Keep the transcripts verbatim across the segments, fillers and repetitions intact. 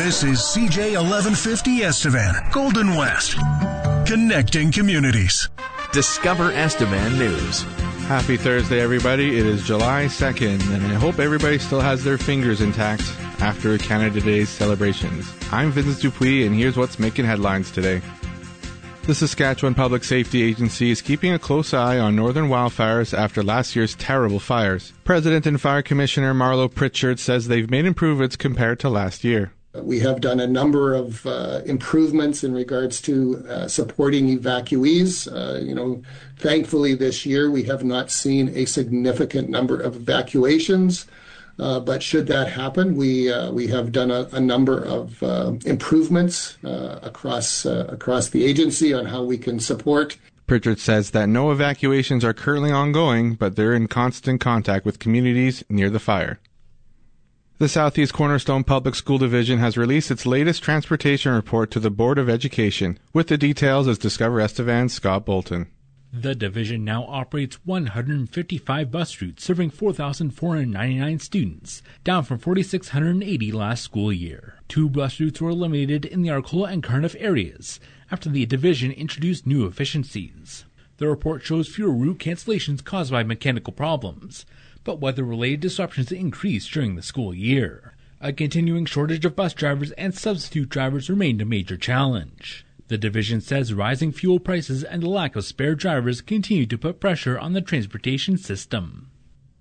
This is C J eleven fifty Estevan, Golden West, connecting communities. Discover Estevan News. Happy Thursday, everybody. It is July second, and I hope everybody still has their fingers intact after Canada Day's celebrations. I'm Vincent Dupuis, and here's what's making headlines today. The Saskatchewan Public Safety Agency is keeping a close eye on northern wildfires after last year's terrible fires. President and Fire Commissioner Marlo Pritchard says they've made improvements compared to last year. We have done a number of uh, improvements in regards to uh, supporting evacuees. Uh, you know, thankfully this year we have not seen a significant number of evacuations. Uh, but should that happen, we uh, we have done a, a number of uh, improvements uh, across uh, across the agency on how we can support. Pritchard says that no evacuations are currently ongoing, but they're in constant contact with communities near the fire. The Southeast Cornerstone Public School Division has released its latest transportation report to the Board of Education. With the details is Discover Estevan's Scott Bolton. The division now operates one hundred fifty-five bus routes serving four thousand four hundred ninety-nine students, down from four thousand six hundred eighty last school year. Two bus routes were eliminated in the Arcola and Cardiff areas after the division introduced new efficiencies. The report shows fewer route cancellations caused by mechanical problems, but weather-related disruptions increased during the school year. A continuing shortage of bus drivers and substitute drivers remained a major challenge. The division says rising fuel prices and the lack of spare drivers continue to put pressure on the transportation system.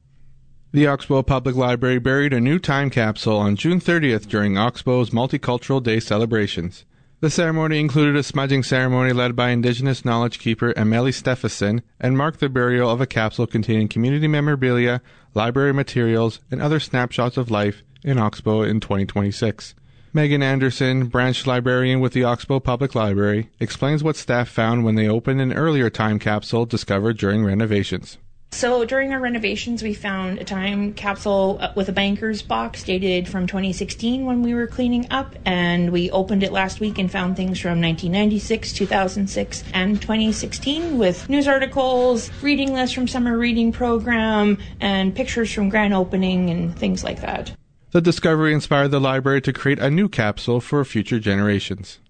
The Oxbow Public Library buried a new time capsule on June thirtieth during Oxbow's Multicultural Day celebrations. The ceremony included a smudging ceremony led by Indigenous knowledge keeper Amelie Stephenson and marked the burial of a capsule containing community memorabilia, library materials, and other snapshots of life in Oxbow in twenty twenty-six. Megan Anderson, branch librarian with the Oxbow Public Library, explains what staff found when they opened an earlier time capsule discovered during renovations. So during our renovations, we found a time capsule with a banker's box dated from twenty sixteen when we were cleaning up, and we opened it last week and found things from nineteen ninety-six, two thousand six, and twenty sixteen with news articles, reading lists from summer reading program, and pictures from grand opening and things like that. The discovery inspired the library to create a new capsule for future generations.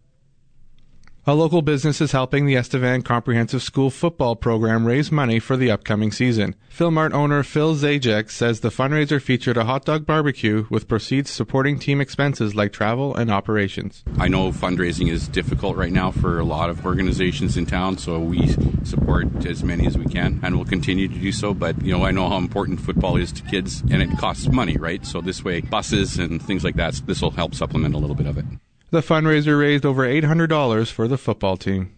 A local business is helping the Estevan Comprehensive School football program raise money for the upcoming season. Philmart owner Phil Zajac says the fundraiser featured a hot dog barbecue with proceeds supporting team expenses like travel and operations. I know fundraising is difficult right now for a lot of organizations in town, so we support as many as we can, and we'll continue to do so. But, you know, I know how important football is to kids, and it costs money, right? So this way, buses and things like that, this will help supplement a little bit of it. The fundraiser raised over eight hundred dollars for the football team.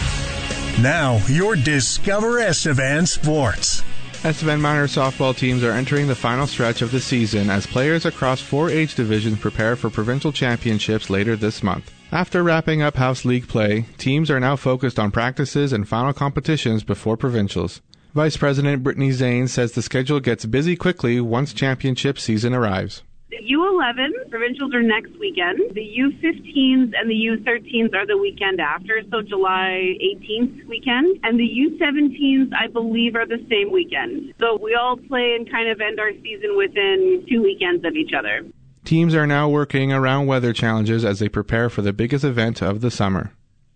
Now, your Discover Estevan Sports. Estevan minor softball teams are entering the final stretch of the season as players across four age divisions prepare for provincial championships later this month. After wrapping up house league play, teams are now focused on practices and final competitions before provincials. Vice President Brittany Zane says the schedule gets busy quickly once championship season arrives. The U eleven provincials are next weekend. The U fifteens and the U thirteens are the weekend after, so July eighteenth weekend. And the U seventeens, I believe, are the same weekend. So we all play and kind of end our season within two weekends of each other. Teams are now working around weather challenges as they prepare for the biggest event of the summer.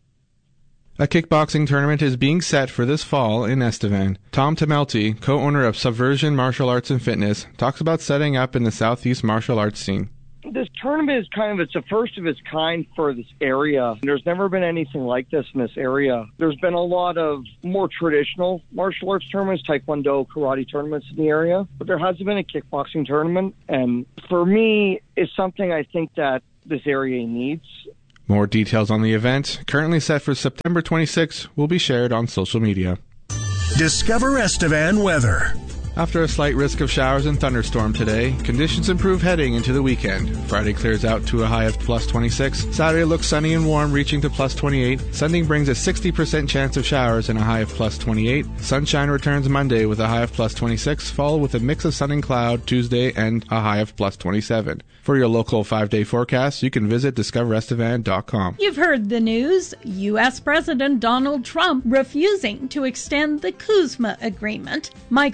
A kickboxing tournament is being set for this fall in Estevan. Tom Tamelty, co-owner of Subversion Martial Arts and Fitness, talks about setting up in the southeast martial arts scene. This tournament is kind of, it's the first of its kind for this area. There's never been anything like this in this area. There's been a lot of more traditional martial arts tournaments, taekwondo, karate tournaments in the area, but there hasn't been a kickboxing tournament. And for me, it's something I think that this area needs. More details on the event, currently set for September twenty-sixth, will be shared on social media. Discover Estevan weather. After a slight risk of showers and thunderstorm today, conditions improve heading into the weekend. Friday clears out to a high of plus twenty-six. Saturday looks sunny and warm, reaching to plus twenty-eight. Sunday brings a sixty percent chance of showers and a high of plus twenty-eight. Sunshine returns Monday with a high of plus twenty-six, followed with a mix of sun and cloud Tuesday and a high of plus twenty-seven. For your local five-day forecast, you can visit discover estevan dot com. You've heard the news. U S President Donald Trump refusing to extend the Kuzma agreement. Michael Harvey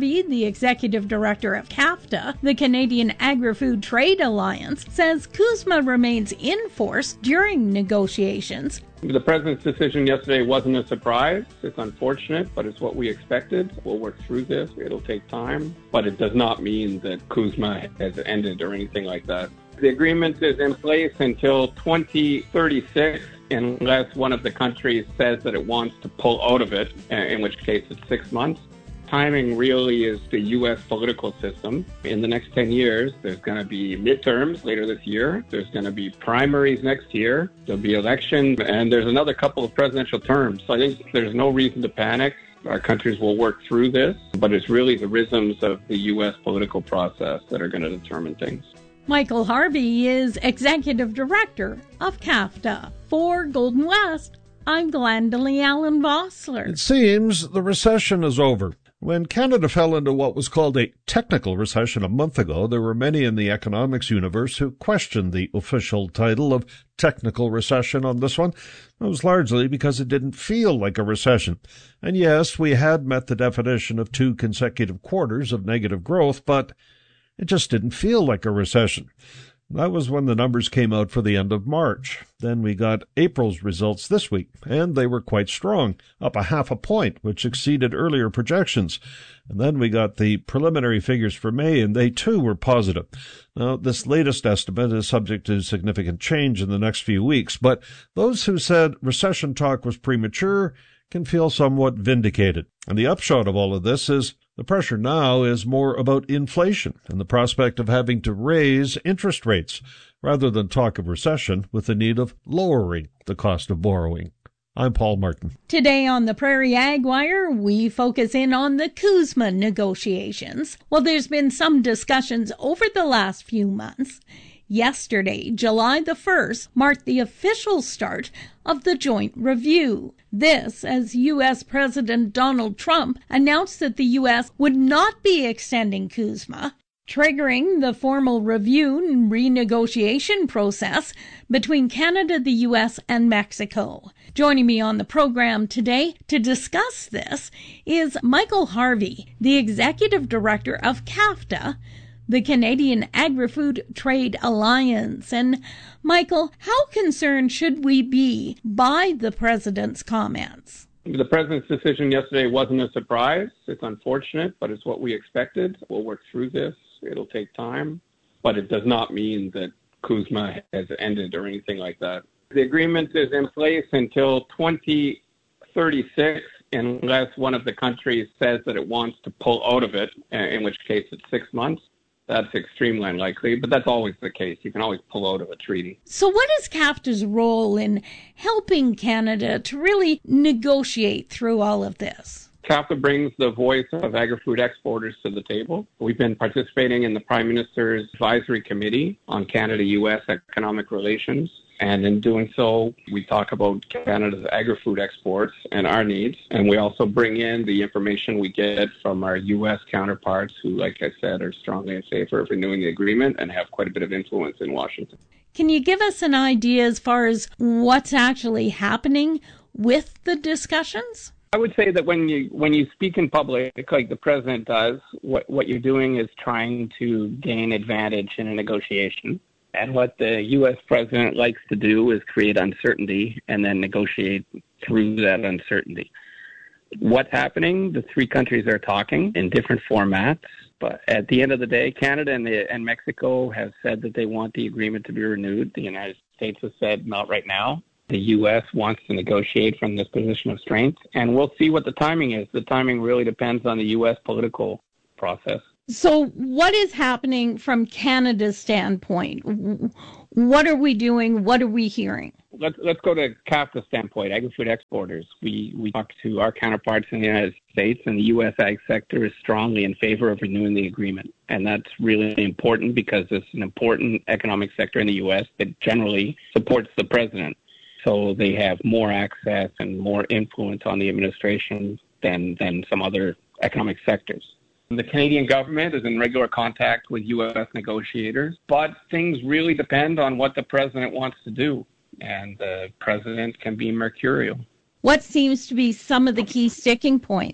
Harvey, the executive director of CAFTA, the Canadian Agri-Food Trade Alliance, says CUSMA remains in force during negotiations. The president's decision yesterday wasn't a surprise. It's unfortunate, but it's what we expected. We'll work through this. It'll take time, but it does not mean that CUSMA has ended or anything like that. The agreement is in place until twenty thirty-six, unless one of the countries says that it wants to pull out of it, in which case it's six months. Timing really is the U S political system. In the next ten years, there's going to be midterms later this year. There's going to be primaries next year. There'll be elections, and there's another couple of presidential terms. So I think there's no reason to panic. Our countries will work through this, but it's really the rhythms of the U S political process that are going to determine things. Michael Harvey is executive director of CAFTA. For Golden West, I'm Glendalee Allen Vossler. It seems the recession is over. When Canada fell into what was called a technical recession a month ago, there were many in the economics universe who questioned the official title of technical recession on this one. It was largely because it didn't feel like a recession. And yes, we had met the definition of two consecutive quarters of negative growth, but it just didn't feel like a recession. That was when the numbers came out for the end of March. Then we got April's results this week, and they were quite strong, up a half a point, which exceeded earlier projections. And then we got the preliminary figures for May, and they too were positive. Now, this latest estimate is subject to significant change in the next few weeks, but those who said recession talk was premature can feel somewhat vindicated. And the upshot of all of this is the pressure now is more about inflation and the prospect of having to raise interest rates rather than talk of recession with the need of lowering the cost of borrowing. I'm Paul Martin. Today on the Prairie Ag Wire, we focus in on the CUSMA negotiations. Well, there's been some discussions over the last few months. Yesterday, July the first, marked the official start of the joint review. This as U S President Donald Trump announced that the U S would not be extending CUSMA, triggering the formal review and renegotiation process between Canada, the U S, and Mexico. Joining me on the program today to discuss this is Michael Harvey, the Executive Director of CAFTA, the Canadian Agri-Food Trade Alliance. And Michael, how concerned should we be by the president's comments? The president's decision yesterday wasn't a surprise. It's unfortunate, but it's what we expected. We'll work through this. It'll take time, but it does not mean that CUSMA has ended or anything like that. The agreement is in place until twenty thirty-six, unless one of the countries says that it wants to pull out of it, in which case it's six months. That's extremely unlikely, but that's always the case. You can always pull out of a treaty. So what is CAFTA's role in helping Canada to really negotiate through all of this? CAFTA brings the voice of agri-food exporters to the table. We've been participating in the Prime Minister's Advisory Committee on Canada-U S economic relations. And in doing so, we talk about Canada's agri-food exports and our needs. And we also bring in the information we get from our U S counterparts who, like I said, are strongly in favor of renewing the agreement and have quite a bit of influence in Washington. Can you give us an idea as far as what's actually happening with the discussions? I would say that when you when you speak in public, like the president does, what, what you're doing is trying to gain advantage in a negotiation. And what the U S president likes to do is create uncertainty and then negotiate through that uncertainty. What's happening? The three countries are talking in different formats. But at the end of the day, Canada and, the, and Mexico have said that they want the agreement to be renewed. The United States has said not right now. The U S wants to negotiate from this position of strength. And we'll see what the timing is. The timing really depends on the U S political process. So what is happening from Canada's standpoint? What are we doing? What are we hearing? Let's let's go to CAFTA standpoint, agri-food exporters. We we talk to our counterparts in the United States, and the U S ag sector is strongly in favor of renewing the agreement. And that's really important because it's an important economic sector in the U S that generally supports the president. So they have more access and more influence on the administration than than some other economic sectors. The Canadian government is in regular contact with U S negotiators, but things really depend on what the president wants to do, and the president can be mercurial. What seems to be some of the key sticking points?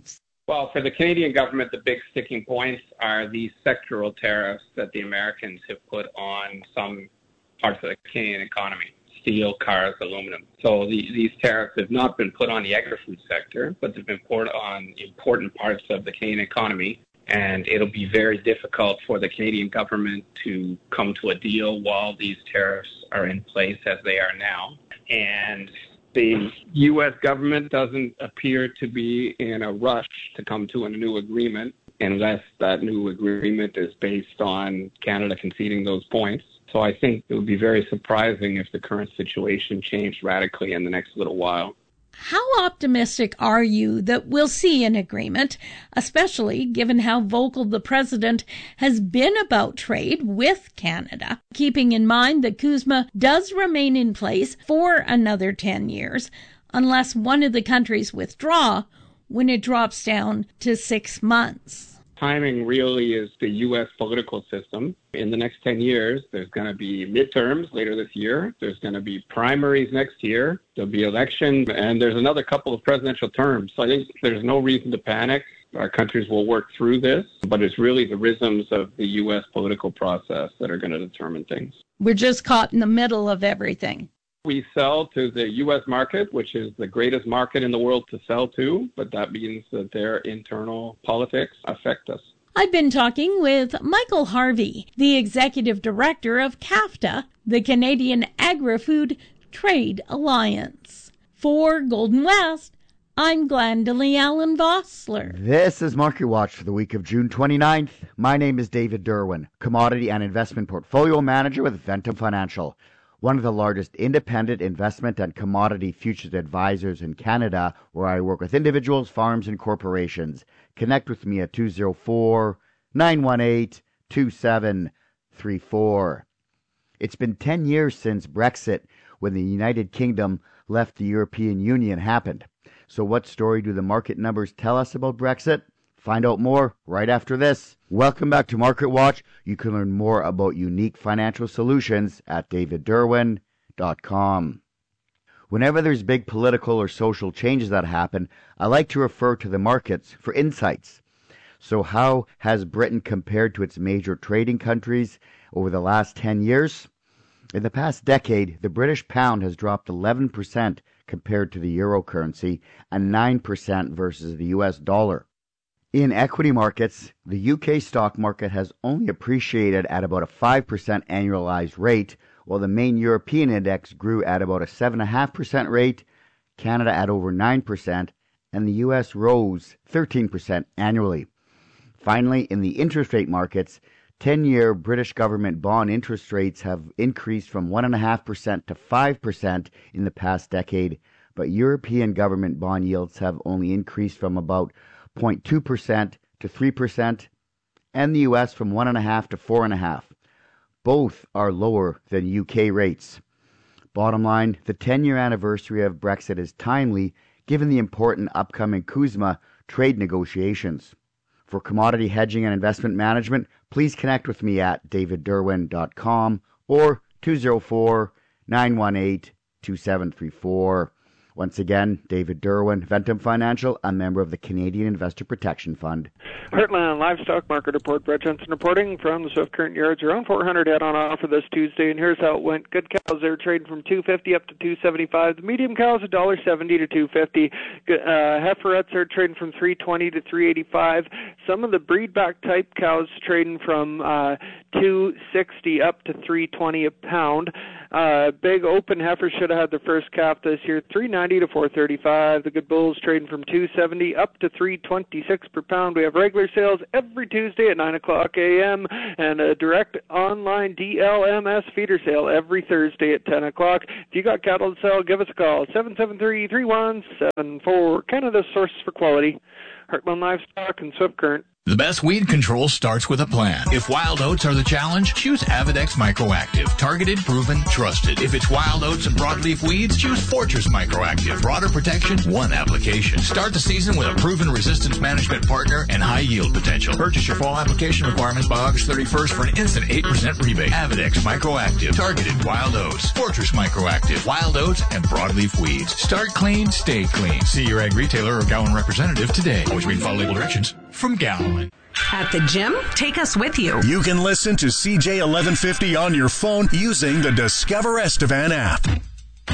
Well, for the Canadian government, the big sticking points are these sectoral tariffs that the Americans have put on some parts of the Canadian economy: steel, cars, aluminum. So the, these tariffs have not been put on the agri-food sector, but they've been put on important parts of the Canadian economy. And it'll be very difficult for the Canadian government to come to a deal while these tariffs are in place as they are now. And the U S government doesn't appear to be in a rush to come to a new agreement unless that new agreement is based on Canada conceding those points. So I think it would be very surprising if the current situation changed radically in the next little while. How optimistic are you that we'll see an agreement, especially given how vocal the president has been about trade with Canada, keeping in mind that CUSMA does remain in place for another ten years, unless one of the countries withdraw when it drops down to six months? Timing really is the U S political system. In the next ten years, there's going to be midterms later this year. There's going to be primaries next year. There'll be elections, and there's another couple of presidential terms. So I think there's no reason to panic. Our countries will work through this, but it's really the rhythms of the U S political process that are going to determine things. We're just caught in the middle of everything. We sell to the U S market, which is the greatest market in the world to sell to, but that means that their internal politics affect us. I've been talking with Michael Harvey, the Executive Director of CAFTA, the Canadian Agri-Food Trade Alliance. For Golden West, I'm Glendalee Allen Vossler. This is Market Watch for the week of June twenty-ninth. My name is David Derwin, Commodity and Investment Portfolio Manager with Ventum Financial, one of the largest independent investment and commodity futures advisors in Canada, where I work with individuals, farms, and corporations. Connect with me at two oh four, nine one eight, two seven three four. It's been ten years since Brexit, when the United Kingdom left the European Union, happened. So what story do the market numbers tell us about Brexit? Find out more right after this. Welcome back to Market Watch. You can learn more about unique financial solutions at david derwin dot com. Whenever there's big political or social changes that happen, I like to refer to the markets for insights. So how has Britain compared to its major trading countries over the last ten years? In the past decade, the British pound has dropped eleven percent compared to the euro currency and nine percent versus the U S dollar. In equity markets, the U K stock market has only appreciated at about a five percent annualized rate, while the main European index grew at about a seven point five percent rate, Canada at over nine percent, and the U S rose thirteen percent annually. Finally, in the interest rate markets, ten-year British government bond interest rates have increased from one point five percent to five percent in the past decade, but European government bond yields have only increased from about zero point two percent to three percent, and the U S from one point five to four point five. Both are lower than U K rates. Bottom line, the ten-year anniversary of Brexit is timely given the important upcoming CUSMA trade negotiations. For commodity hedging and investment management, please connect with me at david derwin dot com or two oh four, nine one eight, two seven three four. Once again, David Derwin, Ventum Financial, a member of the Canadian Investor Protection Fund. Heartland Livestock Market Report. Brett Jensen reporting from the Swift Current Yards. Around four hundred head on offer this Tuesday, and here's how it went. Good cows, they're trading from two fifty up to two seventy-five. The medium cows, one dollar seventy to two fifty. Uh, heiferettes are trading from three twenty to three eighty-five. Some of the breedback type cows trading from uh, two sixty up to three twenty a pound. Uh, big open heifers should have had their first calf this year, three ninety to four thirty-five. The good bulls trading from two seventy up to three twenty-six per pound. We have regular sales every Tuesday at nine o'clock a.m. and a direct online D L M S feeder sale every Thursday at ten o'clock. If you got cattle to sell, give us a call, seven seven three, three one seven four. Canada's source for quality. Heartland Livestock and Swift Current. The best weed control starts with a plan. If wild oats are the challenge, choose Avidex Microactive. Targeted, proven, trusted. If it's wild oats and broadleaf weeds, choose Fortress Microactive. Broader protection, one application. Start the season with a proven resistance management partner and high yield potential. Purchase your fall application requirements by August thirty-first for an instant eight percent rebate. Avidex Microactive. Targeted wild oats. Fortress Microactive. Wild oats and broadleaf weeds. Start clean, stay clean. See your ag retailer or Gowan representative today. Always read and follow label directions from Gowan. At the gym, take us with you. You can listen to C J eleven fifty on your phone using the Discover Estevan app.